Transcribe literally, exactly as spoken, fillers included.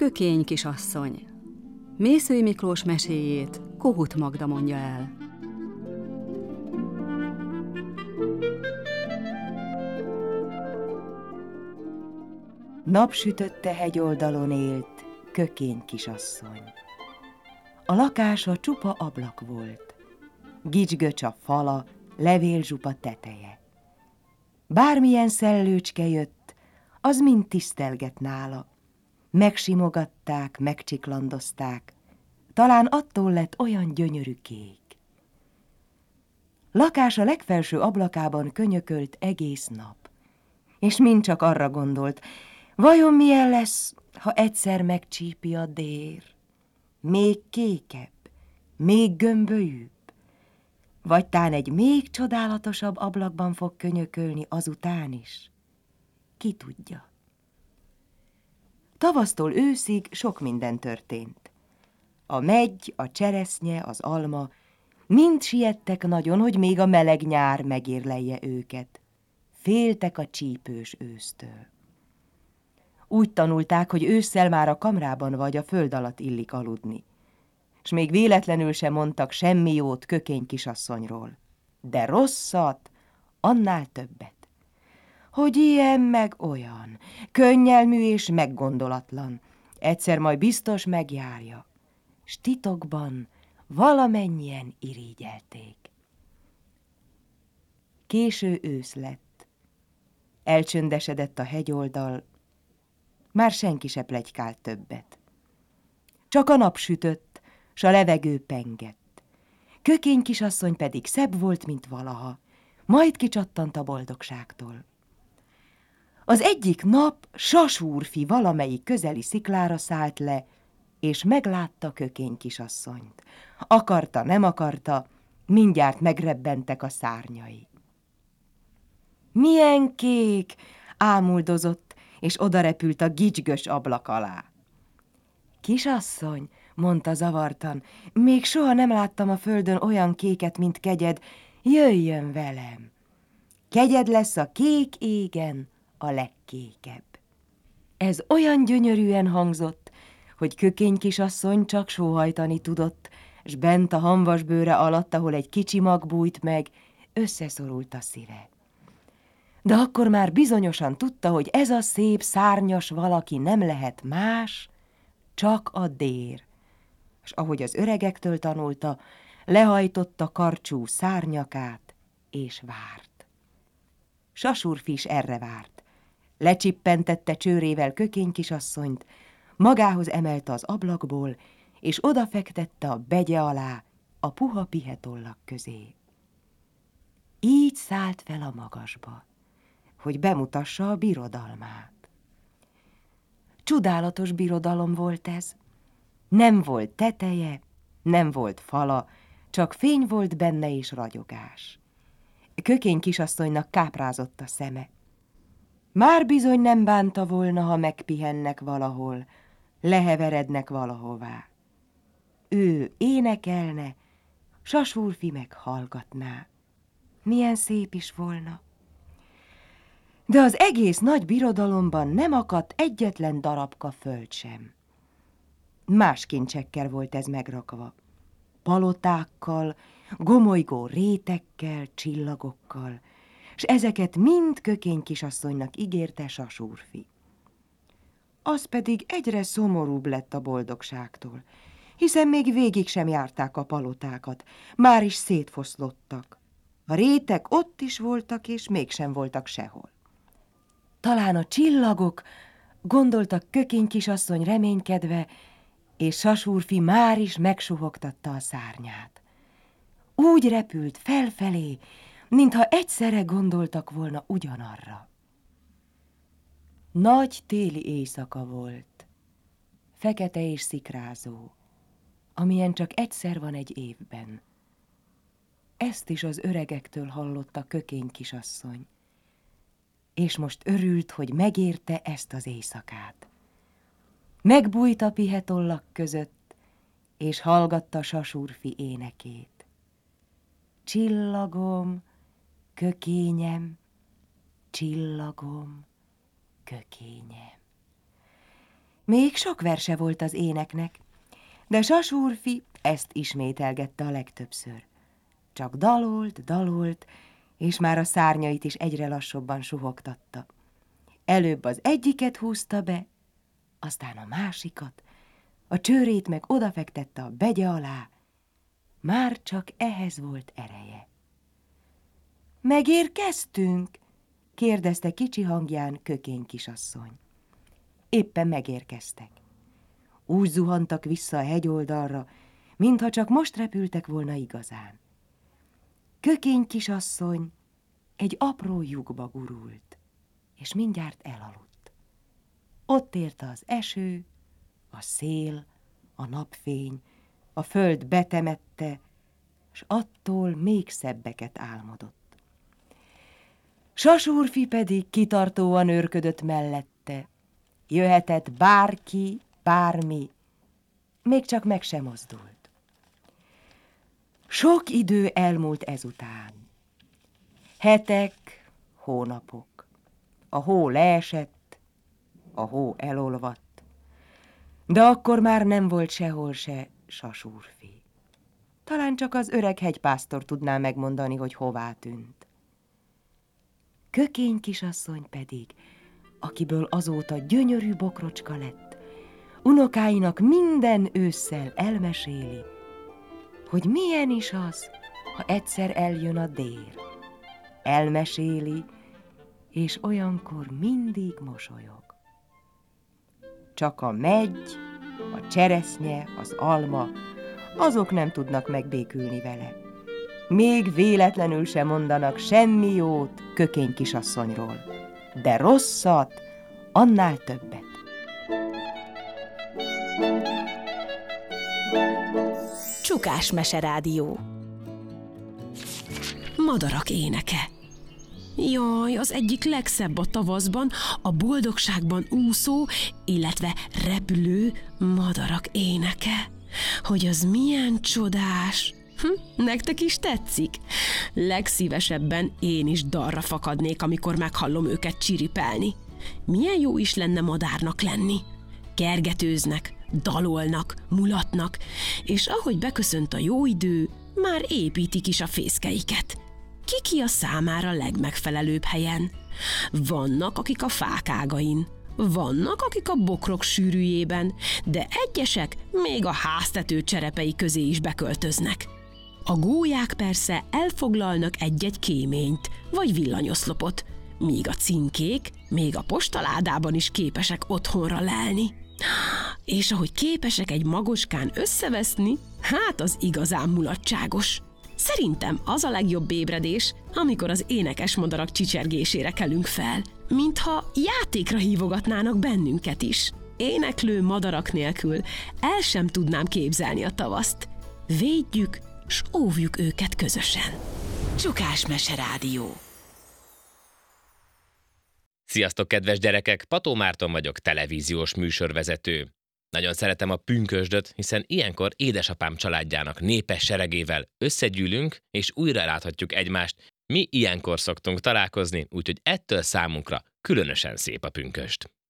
Kökény kisasszony. Mészői Miklós meséjét Kohut Magda mondja el. Napsütötte hegyoldalon élt Kökény kisasszony. A lakása csupa ablak volt, gicsgöcs a fala, levélzsupa teteje. Bármilyen szellőcske jött, az mind tisztelgett nála. Megsimogatták, megcsiklandozták, talán attól lett olyan gyönyörű kék. Lakása legfelső ablakában könyökölt egész nap, és mind csak arra gondolt, vajon milyen lesz, ha egyszer megcsípi a dér? Még kékebb, még gömbölyűbb, vagy tán egy még csodálatosabb ablakban fog könyökölni azután is? Ki tudja? Tavasztól őszig sok minden történt. A meggy, a cseresznye, az alma mind siettek nagyon, hogy még a meleg nyár megérlelje őket. Féltek a csípős ősztől. Úgy tanulták, hogy ősszel már a kamrában vagy a föld alatt illik aludni, s még véletlenül sem mondtak semmi jót Kökény kisasszonyról, de rosszat, annál többet. Hogy ilyen meg olyan, könnyelmű és meggondolatlan, egyszer majd biztos megjárja, s titokban valamennyien irigyelték. Késő ősz lett, elcsöndesedett a hegyoldal, már senki se pletykált többet. Csak a nap sütött, s a levegő pengett. Kökény kisasszony pedig szebb volt, mint valaha, majd kicsattant a boldogságtól. Az egyik nap Sasúrfi valamelyik közeli sziklára szállt le, és meglátta Kökény kisasszonyt. Akarta, nem akarta, mindjárt megrebbentek a szárnyai. Milyen kék! Ámuldozott, és odarepült a gicsgös ablak alá. Kisasszony, mondta zavartan, még soha nem láttam a földön olyan kéket, mint kegyed, jöjjön velem. Kegyed lesz a kék égen a legkékebb. Ez olyan gyönyörűen hangzott, hogy Kökény kisasszony csak sóhajtani tudott, s bent a hamvasbőre alatt, ahol egy kicsi mag bújt meg, összeszorult a szíve. De akkor már bizonyosan tudta, hogy ez a szép szárnyas valaki nem lehet más, csak a dér. És ahogy az öregektől tanulta, lehajtotta karcsú szárnyakát, és várt. Sasúrfi is erre várt. Lecsippentette csőrével Kökény kisasszonyt, magához emelte az ablakból, és odafektette a begye alá, a puha pihetollak közé. Így szállt fel a magasba, hogy bemutassa a birodalmát. Csodálatos birodalom volt ez. Nem volt teteje, nem volt fala, csak fény volt benne és ragyogás. Kökény kisasszonynak káprázott a szeme. Már bizony nem bánta volna, ha megpihennek valahol, leheverednek valahová. Ő énekelne, Sasúrfi meg hallgatná. Milyen szép is volna. De az egész nagy birodalomban nem akadt egyetlen darabka föld sem. Más kincsekkel volt ez megrakva. Palotákkal, gomolygó rétekkel, csillagokkal, s ezeket mind Kökény kisasszonynak ígérte Sasúrfi. Az pedig egyre szomorúbb lett a boldogságtól, hiszen még végig sem járták a palotákat, már is szétfoszlottak. A rétek ott is voltak, és mégsem voltak sehol. Talán a csillagok, gondoltak Kökény kisasszony reménykedve, és Sasúrfi már is megsuhogtatta a szárnyát. Úgy repült felfelé, mintha egyszerre gondoltak volna ugyanarra. Nagy téli éjszaka volt, fekete és szikrázó, amilyen csak egyszer van egy évben. Ezt is az öregektől hallotta Kökény kisasszony, és most örült, hogy megérte ezt az éjszakát. Megbújt a pihetollak között, és hallgatta Sasúrfi énekét. Csillagom, kökényem, csillagom, kökényem. Még sok verse volt az éneknek, de Sasúrfi ezt ismételgette a legtöbbször. Csak dalolt, dalolt, és már a szárnyait is egyre lassabban suhogtatta. Előbb az egyiket húzta be, aztán a másikat, a csőrét meg odafektette a begye alá, már csak ehhez volt ereje. Megérkeztünk? Kérdezte kicsi hangján Kökény kisasszony. Éppen megérkeztek. Úgy zuhantak vissza a hegyoldalra, mintha csak most repültek volna igazán. Kökény kisasszony egy apró lyukba gurult, és mindjárt elaludt. Ott érte az eső, a szél, a napfény, a föld betemette, s attól még szebbeket álmodott. Sasúrfi pedig kitartóan őrködött mellette. Jöhetett bárki, bármi, még csak meg sem mozdult. Sok idő elmúlt ezután. Hetek, hónapok. A hó leesett, a hó elolvadt, de akkor már nem volt sehol se Sasúrfi. Talán csak az öreg hegypásztor tudná megmondani, hogy hová tűnt. Kökény kisasszony pedig, akiből azóta gyönyörű bokrocska lett, unokáinak minden ősszel elmeséli, hogy milyen is az, ha egyszer eljön a dél. Elmeséli, és olyankor mindig mosolyog. Csak a megy, a cseresznye, az alma, azok nem tudnak megbékülni vele. Még véletlenül sem mondanak semmi jót Kökény kisasszonyról, de rosszat, annál többet. Csukás Meserádió. Madarak éneke. Jaj, az egyik legszebb a tavaszban, a boldogságban úszó, illetve repülő madarak éneke. Hogy az milyen csodás! Hm, nektek is tetszik? Legszívesebben én is dalra fakadnék, amikor meghallom őket csiripelni. Milyen jó is lenne madárnak lenni. Kergetőznek, dalolnak, mulatnak, és ahogy beköszönt a jó idő, már építik is a fészkeiket. Ki-ki a számára legmegfelelőbb helyen? Vannak, akik a fák ágain, vannak, akik a bokrok sűrűjében, de egyesek még a háztető cserepei közé is beköltöznek. A gólyák persze elfoglalnak egy-egy kéményt, vagy villanyoszlopot, míg a cinkék még a postaládában is képesek otthonra lelni. És ahogy képesek egy magoskán összeveszni, hát az igazán mulatságos. Szerintem az a legjobb ébredés, amikor az énekes madarak csicsergésére kelünk fel, mintha játékra hívogatnának bennünket is. Éneklő madarak nélkül el sem tudnám képzelni a tavaszt. Védjük, s óvjuk őket közösen. Csukás Meserádió. Sziasztok, kedves gyerekek! Pató Márton vagyok, televíziós műsorvezető. Nagyon szeretem a pünkösdöt, hiszen ilyenkor édesapám családjának népes seregével összegyűlünk, és újra láthatjuk egymást. Mi ilyenkor szoktunk találkozni, úgyhogy ettől számunkra különösen szép a pünkösd.